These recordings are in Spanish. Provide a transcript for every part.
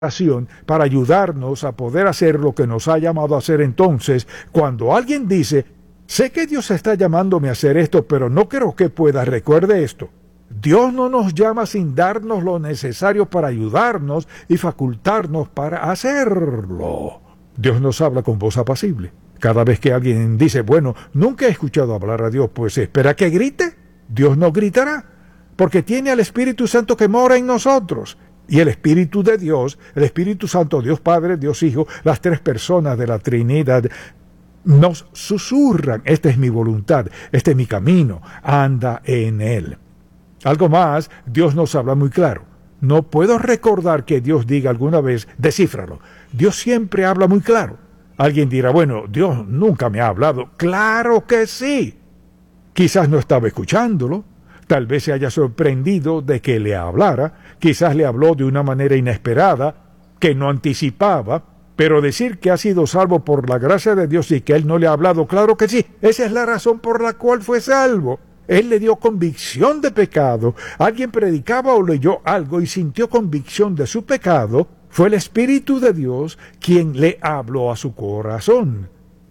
para ayudarnos a poder hacer lo que nos ha llamado a hacer. Entonces, cuando alguien dice, sé que Dios está llamándome a hacer esto, pero no creo que pueda, recuerde esto. Dios no nos llama sin darnos lo necesario para ayudarnos y facultarnos para hacerlo. Dios nos habla con voz apacible. Cada vez que alguien dice, bueno, nunca he escuchado hablar a Dios, pues espera que grite. Dios no gritará, porque tiene al Espíritu Santo que mora en nosotros. Y el Espíritu de Dios, el Espíritu Santo, Dios Padre, Dios Hijo, las tres personas de la Trinidad, nos susurran, esta es mi voluntad, este es mi camino, anda en él. Algo más, Dios nos habla muy claro. No puedo recordar que Dios diga alguna vez, descífralo. Dios siempre habla muy claro. Alguien dirá, bueno, Dios nunca me ha hablado. ¡Claro que sí! Quizás no estaba escuchándolo. Tal vez se haya sorprendido de que le hablara, quizás le habló de una manera inesperada, que no anticipaba, pero decir que ha sido salvo por la gracia de Dios y que Él no le ha hablado, claro que sí, esa es la razón por la cual fue salvo. Él le dio convicción de pecado, alguien predicaba o leyó algo y sintió convicción de su pecado, fue el Espíritu de Dios quien le habló a su corazón.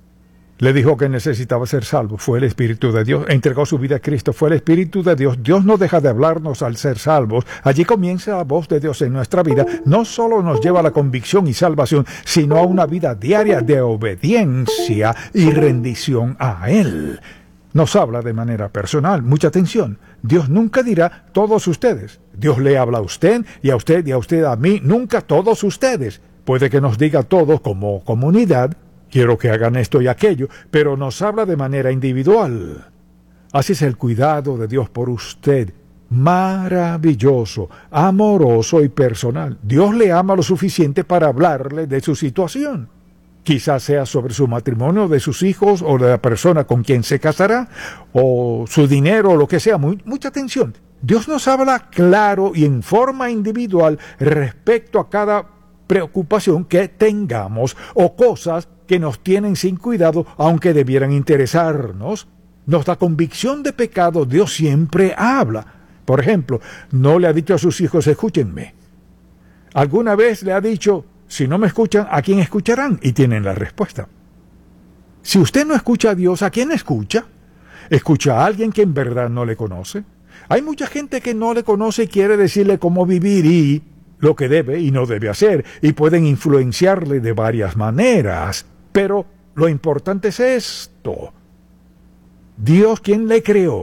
Le dijo que necesitaba ser salvo, fue el Espíritu de Dios, entregó su vida a Cristo, fue el Espíritu de Dios. Dios no deja de hablarnos al ser salvos, allí comienza la voz de Dios en nuestra vida, no solo nos lleva a la convicción y salvación, sino a una vida diaria de obediencia y rendición a Él. Nos habla de manera personal, mucha atención, Dios nunca dirá todos ustedes, Dios le habla a usted y a usted y a usted a mí, nunca todos ustedes, puede que nos diga todos como comunidad, quiero que hagan esto y aquello, pero nos habla de manera individual. Así es el cuidado de Dios por usted, maravilloso, amoroso y personal. Dios le ama lo suficiente para hablarle de su situación. Quizás sea sobre su matrimonio, de sus hijos, o de la persona con quien se casará, o su dinero, o lo que sea. Mucha atención. Dios nos habla claro y en forma individual respecto a cada preocupación que tengamos o cosas que nos tienen sin cuidado, aunque debieran interesarnos. Nos da convicción de pecado, Dios siempre habla. Por ejemplo, no le ha dicho a sus hijos, escúchenme. ¿Alguna vez le ha dicho, si no me escuchan, ¿a quién escucharán? Y tienen la respuesta. Si usted no escucha a Dios, ¿a quién escucha? ¿Escucha a alguien que en verdad no le conoce? Hay mucha gente que no le conoce y quiere decirle cómo vivir y lo que debe y no debe hacer, y pueden influenciarle de varias maneras. Pero lo importante es esto. Dios, quien le creó,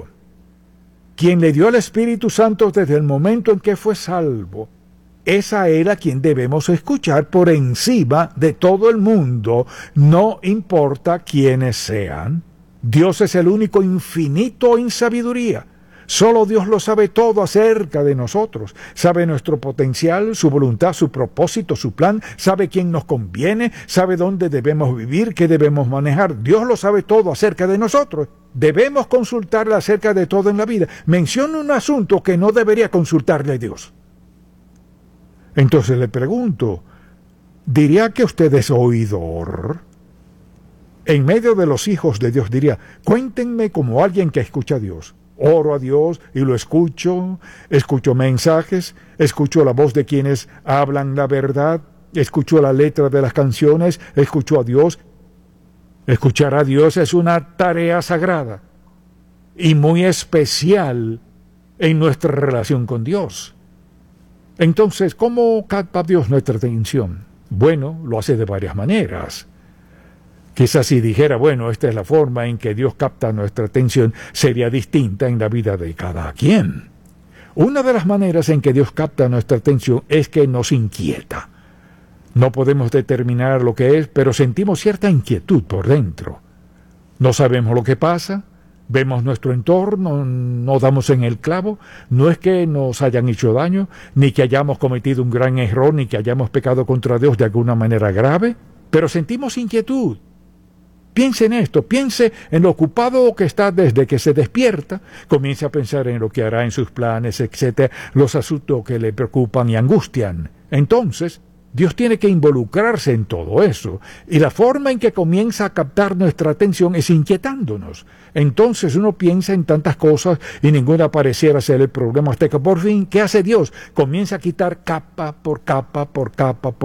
quien le dio el Espíritu Santo desde el momento en que fue salvo, es a Él a quien debemos escuchar por encima de todo el mundo, no importa quiénes sean. Dios es el único infinito en sabiduría. Solo Dios lo sabe todo acerca de nosotros. Sabe nuestro potencial, su voluntad, su propósito, su plan. Sabe quién nos conviene, sabe dónde debemos vivir, qué debemos manejar. Dios lo sabe todo acerca de nosotros. Debemos consultarle acerca de todo en la vida. Menciona un asunto que no debería consultarle a Dios. Entonces le pregunto, ¿diría que usted es oidor? En medio de los hijos de Dios diría, cuéntenme como alguien que escucha a Dios. Oro a Dios y lo escucho mensajes, escucho la voz de quienes hablan la verdad, escucho la letra de las canciones, escucho a Dios. Escuchar a Dios es una tarea sagrada y muy especial en nuestra relación con Dios. Entonces, ¿cómo capta Dios nuestra atención? Bueno, lo hace de varias maneras. Quizás si dijera, bueno, esta es la forma en que Dios capta nuestra atención, sería distinta en la vida de cada quien. Una de las maneras en que Dios capta nuestra atención es que nos inquieta. No podemos determinar lo que es, pero sentimos cierta inquietud por dentro. No sabemos lo que pasa, vemos nuestro entorno, no damos en el clavo, no es que nos hayan hecho daño, ni que hayamos cometido un gran error, ni que hayamos pecado contra Dios de alguna manera grave, pero sentimos inquietud. Piense en esto, piense en lo ocupado que está desde que se despierta, comience a pensar en lo que hará en sus planes, etcétera, los asuntos que le preocupan y angustian. Entonces, Dios tiene que involucrarse en todo eso, y la forma en que comienza a captar nuestra atención es inquietándonos. Entonces uno piensa en tantas cosas y ninguna pareciera ser el problema, hasta que por fin, ¿qué hace Dios? Comienza a quitar capa por capa por capa